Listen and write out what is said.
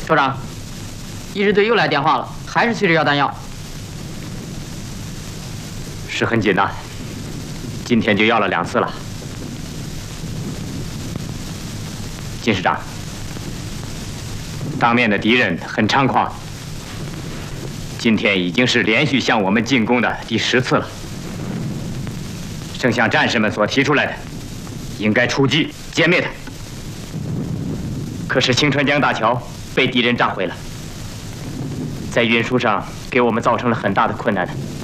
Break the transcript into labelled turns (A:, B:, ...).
A: 首长，一支队又来电话了，还是催着要弹药。
B: 是很紧呐，今天就要了2次了。金师长，当面的敌人很猖狂，今天已经是连续向我们进攻的第10次了。正像战士们所提出来的，应该出击歼灭他。可是清川江大桥被敌人炸毁了，在运输上给我们造成了很大的困难。